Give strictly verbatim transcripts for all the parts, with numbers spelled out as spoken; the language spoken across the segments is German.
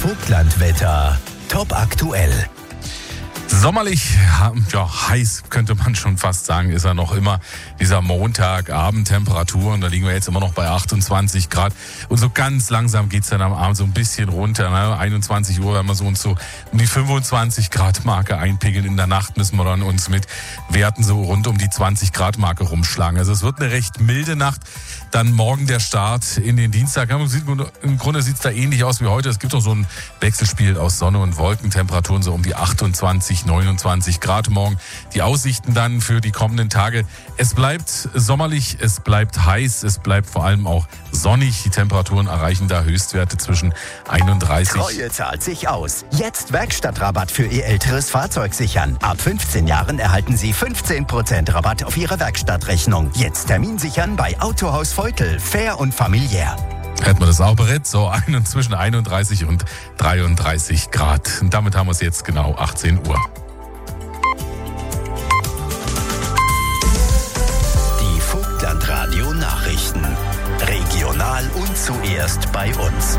Vogtlandwetter top aktuell. Sommerlich, ja, heiß könnte man schon fast sagen, ist er noch immer. Dieser Montagabend, Temperaturen, da liegen wir jetzt immer noch bei achtundzwanzig Grad. Und so ganz langsam geht's dann am Abend so ein bisschen runter. Ne? einundzwanzig Uhr werden wir so und so um die fünfundzwanzig Grad Marke einpegeln. In der Nacht müssen wir dann uns mit Werten so rund um die zwanzig Grad Marke rumschlagen. Also es wird eine recht milde Nacht. Dann morgen der Start in den Dienstag. Im Grunde sieht's da ähnlich aus wie heute. Es gibt auch so ein Wechselspiel aus Sonne und Wolken. Temperaturen so um die achtundzwanzig, neunundzwanzig Grad morgen. Die Aussichten dann für die kommenden Tage. Es bleibt sommerlich, es bleibt heiß, es bleibt vor allem auch sonnig. Die Temperaturen erreichen da Höchstwerte zwischen einunddreißig. Treue zahlt sich aus. Jetzt Werkstattrabatt für Ihr älteres Fahrzeug sichern. Ab fünfzehn Jahren erhalten Sie fünfzehn Prozent Rabatt auf Ihre Werkstattrechnung. Jetzt Termin sichern bei Autohaus Voigtl. Fair und familiär. Hätten wir das auch berät, so ein, zwischen einunddreißig und dreiunddreißig Grad. Und damit haben wir es jetzt genau achtzehn Uhr. Die Vogtlandradio Nachrichten. Regional und zuerst bei uns.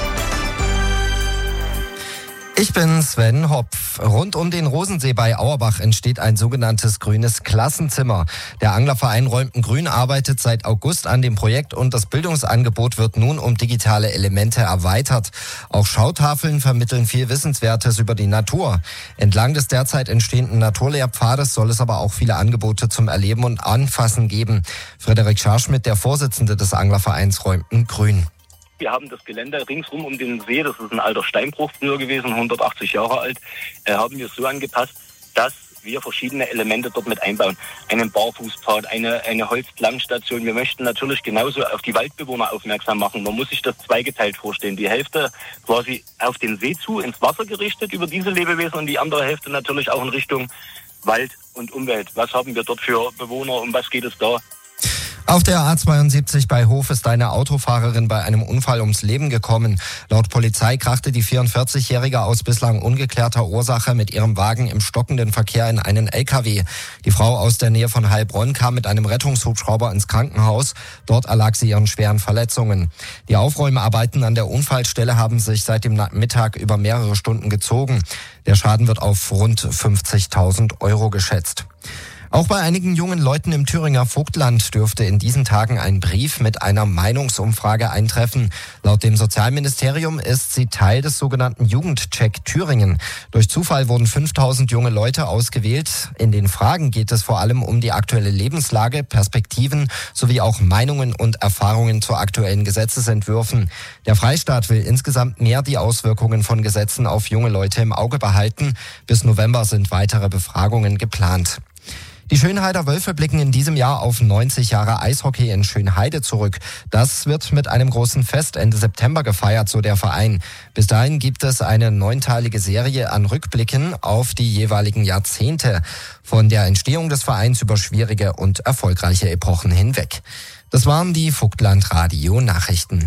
Ich bin Sven Hopf. Rund um den Rosensee bei Auerbach entsteht ein sogenanntes grünes Klassenzimmer. Der Anglerverein Rolmten-Grün arbeitet seit August an dem Projekt und das Bildungsangebot wird nun um digitale Elemente erweitert. Auch Schautafeln vermitteln viel Wissenswertes über die Natur. Entlang des derzeit entstehenden Naturlehrpfades soll es aber auch viele Angebote zum Erleben und Anfassen geben. Frederik Scharschmidt, der Vorsitzende des Anglervereins Rolmten-Grün. Wir haben das Gelände ringsrum um den See, das ist ein alter Steinbruch früher gewesen, hundertachtzig Jahre alt, äh, haben wir so angepasst, dass wir verschiedene Elemente dort mit einbauen. Einen Barfußpfad, eine, eine Holzplankenstation. Wir möchten natürlich genauso auf die Waldbewohner aufmerksam machen. Man muss sich das zweigeteilt vorstellen. Die Hälfte quasi auf den See zu, ins Wasser gerichtet über diese Lebewesen und die andere Hälfte natürlich auch in Richtung Wald und Umwelt. Was haben wir dort für Bewohner, um was geht es da? Auf der A zweiundsiebzig bei Hof ist eine Autofahrerin bei einem Unfall ums Leben gekommen. Laut Polizei krachte die vierundvierzigjährige aus bislang ungeklärter Ursache mit ihrem Wagen im stockenden Verkehr in einen L K W. Die Frau aus der Nähe von Heilbronn kam mit einem Rettungshubschrauber ins Krankenhaus. Dort erlag sie ihren schweren Verletzungen. Die Aufräumarbeiten an der Unfallstelle haben sich seit dem Mittag über mehrere Stunden gezogen. Der Schaden wird auf rund fünfzigtausend Euro geschätzt. Auch bei einigen jungen Leuten im Thüringer Vogtland dürfte in diesen Tagen ein Brief mit einer Meinungsumfrage eintreffen. Laut dem Sozialministerium ist sie Teil des sogenannten Jugendcheck Thüringen. Durch Zufall wurden fünftausend junge Leute ausgewählt. In den Fragen geht es vor allem um die aktuelle Lebenslage, Perspektiven sowie auch Meinungen und Erfahrungen zu aktuellen Gesetzesentwürfen. Der Freistaat will insgesamt mehr die Auswirkungen von Gesetzen auf junge Leute im Auge behalten. Bis November sind weitere Befragungen geplant. Die Schönheider Wölfe blicken in diesem Jahr auf neunzig Jahre Eishockey in Schönheide zurück. Das wird mit einem großen Fest Ende September gefeiert, so der Verein. Bis dahin gibt es eine neunteilige Serie an Rückblicken auf die jeweiligen Jahrzehnte, von der Entstehung des Vereins über schwierige und erfolgreiche Epochen hinweg. Das waren die Vogtland-Radio-Nachrichten.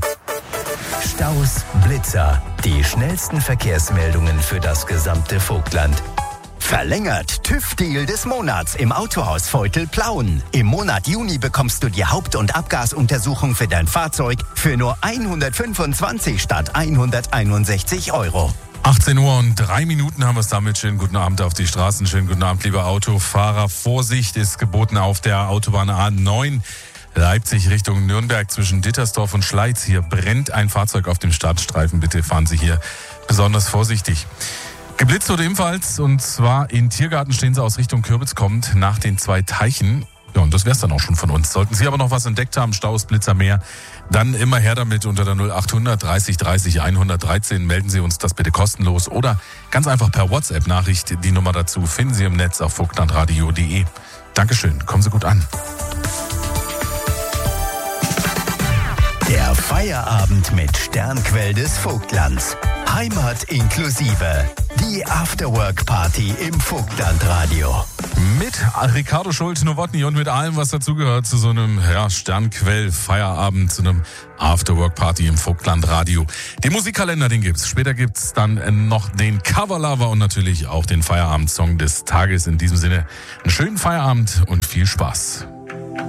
Staus, Blitzer, die schnellsten Verkehrsmeldungen für das gesamte Vogtland. Verlängert TÜV-Deal des Monats im Autohaus Voigtl Plauen. Im Monat Juni bekommst du die Haupt- und Abgasuntersuchung für dein Fahrzeug für nur hundertfünfundzwanzig statt hunderteinundsechzig Euro. achtzehn Uhr und drei Minuten haben wir es damit. Schönen guten Abend auf die Straßen. Schönen guten Abend, liebe Autofahrer. Vorsicht ist geboten auf der Autobahn A neun. Leipzig Richtung Nürnberg zwischen Dittersdorf und Schleiz. Hier brennt ein Fahrzeug auf dem Startstreifen. Bitte fahren Sie hier besonders vorsichtig. Geblitzt wurde ebenfalls, und zwar in Tiergarten stehen Sie aus Richtung Kürbitz kommend nach den zwei Teichen. Ja, und das wär's dann auch schon von uns. Sollten Sie aber noch was entdeckt haben, Staus, Blitzer, mehr, dann immer her damit unter der null achthundert dreißig dreißig hundertdreizehn. Melden Sie uns das bitte kostenlos oder ganz einfach per WhatsApp-Nachricht. Die Nummer dazu finden Sie im Netz auf vogtlandradio punkt de. Dankeschön, kommen Sie gut an. Der Feierabend mit Sternquell des Vogtlands. Heimat inklusive. Die Afterwork-Party im Vogtlandradio. Mit Ricardo Schulz-Nowotny und mit allem, was dazugehört zu so einem ja, Sternquell-Feierabend, zu einem Afterwork-Party im Vogtlandradio. Den Musikkalender, den gibt's. Später gibt's dann noch den Coverlover und natürlich auch den Feierabendsong des Tages. In diesem Sinne, einen schönen Feierabend und viel Spaß.